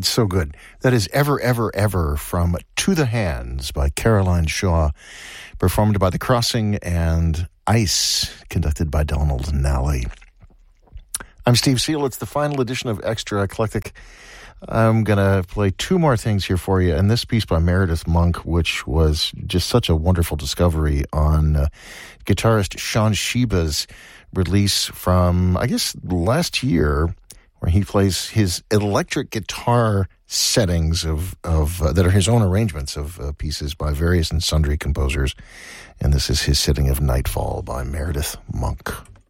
It's so good. That is Ever, Ever, Ever from To the Hands by Caroline Shaw, performed by The Crossing, and Ice, conducted by Donald Nally. I'm Steve Seal. It's the final edition of Extra Eclectic. I'm going to play two more things here for you, and this piece by Meredith Monk, which was just such a wonderful discovery on guitarist Sean Sheba's release from, I guess, last year, where he plays his electric guitar settings of that are his own arrangements of pieces by various and sundry composers. And this is his setting of Nightfall by Meredith Monk.